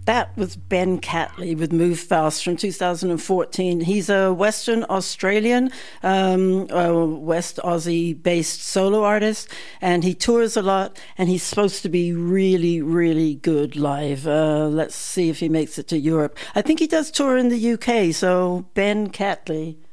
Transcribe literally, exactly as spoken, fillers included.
That was Ben Catley with Move Fast from two thousand fourteen. He's a Western Australian, um, uh, West Aussie-based solo artist, and he tours a lot, and he's supposed to be really, really good live. Uh, let's see if he makes it to Europe. I think he does tour in the U K, so Ben Catley.